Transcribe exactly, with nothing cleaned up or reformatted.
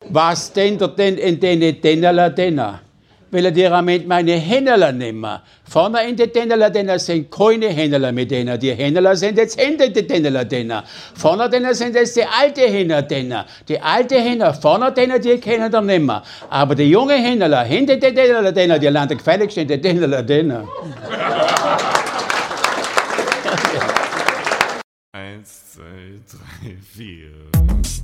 Was denn der denn in den Dennerler Denner? Weil er die Rament meine Hännerler nehmen. Vorne in die Dennerler Denner sind keine Hännerler mit denen. Die Hännerler sind jetzt hinter die Dennerler Denner. Vorne Denner sind jetzt die alte Hänner Denner. Die alte Hänner, vorne Denner, die kennen dann nicht mehr. Aber die junge Hännerler, hinter die Dennerler Denner, die landen gefälligst in die Dennerler Denner. Eins, zwei, drei, vier.